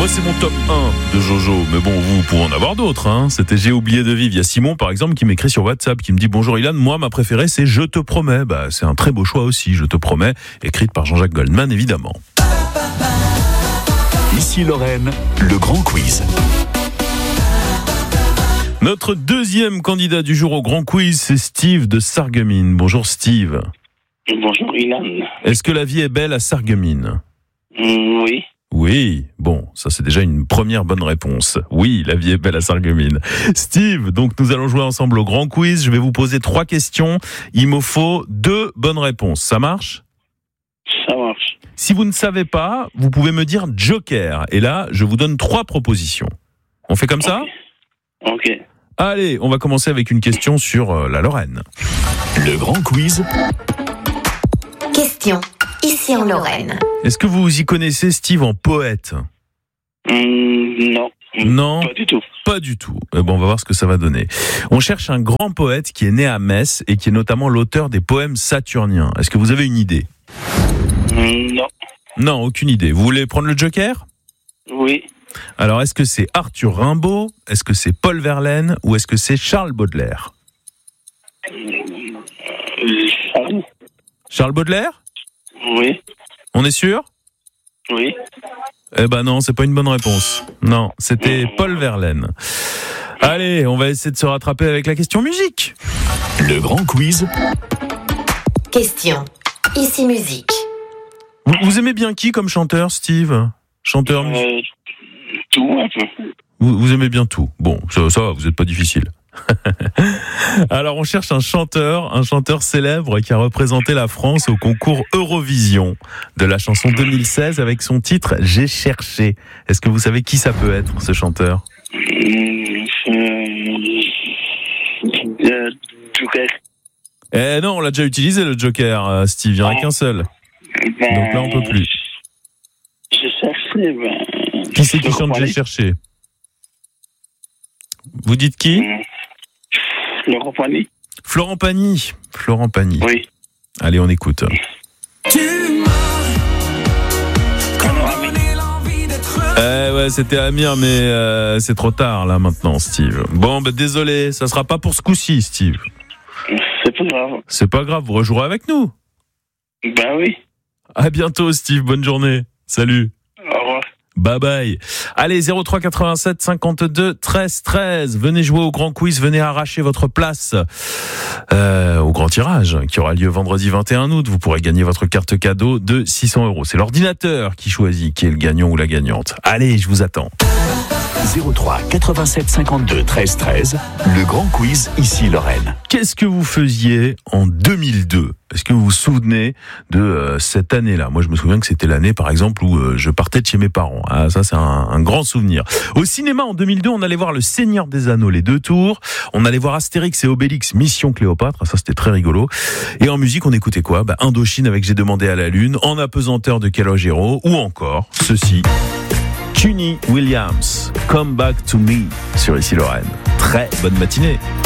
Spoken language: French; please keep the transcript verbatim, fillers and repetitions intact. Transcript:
Moi, c'est mon top un de Jojo, mais bon, vous pouvez en avoir d'autres. Hein. C'était J'ai oublié de vivre. Il y a Simon, par exemple, qui m'écrit sur WhatsApp, qui me dit « Bonjour Ilan, moi, ma préférée, c'est Je te promets ». Bah, c'est un très beau choix aussi, Je te promets, écrite par Jean-Jacques Goldman, évidemment. Ici Lorraine, le grand quiz. Notre deuxième candidat du jour au grand quiz, c'est Steve de Sarreguemines. Bonjour Steve. Bonjour Ilan. Est-ce que la vie est belle à Sarreguemines ? Mm, oui. Oui, bon, ça c'est déjà une première bonne réponse. Oui, la vie est belle à Sarreguemines. Steve, donc nous allons jouer ensemble au grand quiz. Je vais vous poser trois questions. Il me faut deux bonnes réponses. Ça marche ? Ça marche. Si vous ne savez pas, vous pouvez me dire Joker. Et là, je vous donne trois propositions. On fait comme ça ? Ok. Allez, on va commencer avec une question sur euh, la Lorraine. Le grand quiz. Question, ici en Lorraine. Est-ce que vous y connaissez Steve en poète ? Mm, non. Non, Pas du tout. pas du tout. Eh bon, on va voir ce que ça va donner. On cherche un grand poète qui est né à Metz et qui est notamment l'auteur des poèmes saturniens. Est-ce que vous avez une idée ? Mm, non. Non, aucune idée. Vous voulez prendre le Joker ? Oui. Alors, est-ce que c'est Arthur Rimbaud ? Est-ce que c'est Paul Verlaine ? Ou est-ce que c'est Charles Baudelaire ? Euh, Charles. Charles Baudelaire ? Oui. On est sûr ? Oui. Eh ben non, c'est pas une bonne réponse. Non, c'était Paul Verlaine. Allez, on va essayer de se rattraper avec la question musique. Le grand quiz. Question, ici musique. Vous, vous aimez bien qui comme chanteur, Steve ? Chanteur, musique. Euh, tout un peu. Vous, vous aimez bien tout. Bon, ça, ça va, vous n'êtes pas difficile. Alors, on cherche un chanteur, un chanteur célèbre qui a représenté la France au concours Eurovision de la chanson deux mille seize avec son titre « J'ai cherché ». Est-ce que vous savez qui ça peut être, ce chanteur ? Mm, euh, Joker. Eh non, on l'a déjà utilisé, le Joker, euh, Steve. Il n'y en a qu'un seul. Ben, Donc là, on peut plus. Je cherchais. Ben, Qui c'est qui chante « J'ai cherché » ? Vous dites qui ? Mm. Laurent Pagny. Florent Pagny. Florent Pagny. Oui. Allez, on écoute. Eh ouais, c'était Amir, mais euh, c'est trop tard là maintenant, Steve. Bon, bah désolé, ça sera pas pour ce coup-ci, Steve. C'est pas grave. C'est pas grave, vous rejouerez avec nous. Ben oui. À bientôt, Steve. Bonne journée. Salut. Au revoir. Bye bye. Allez, zéro trois quatre-vingt-sept cinquante-deux treize treize. Venez jouer au grand quiz, venez arracher votre place euh, au grand tirage qui aura lieu vendredi vingt et un août. Vous pourrez gagner votre carte cadeau de six cents euros. C'est l'ordinateur qui choisit qui est le gagnant ou la gagnante. Allez, je vous attends. zéro trois quatre-vingt-sept cinquante-deux treize treize. Le grand quiz, ici Lorraine. Qu'est-ce que vous faisiez en deux mille deux ? Est-ce que vous vous souvenez de euh, cette année-là ? Moi, je me souviens que c'était l'année, par exemple, où euh, je partais de chez mes parents. Ah, ça, c'est un, un grand souvenir. Au cinéma, en deux mille deux, on allait voir Le Seigneur des Anneaux, les deux tours. On allait voir Astérix et Obélix, Mission Cléopâtre. Ça, c'était très rigolo. Et en musique, on écoutait quoi ? Bah, Indochine avec J'ai demandé à la lune, En apesanteur de Calogero, ou encore ceci. Tuni Williams, Come Back to Me, sur Ici Lorraine. Très bonne matinée.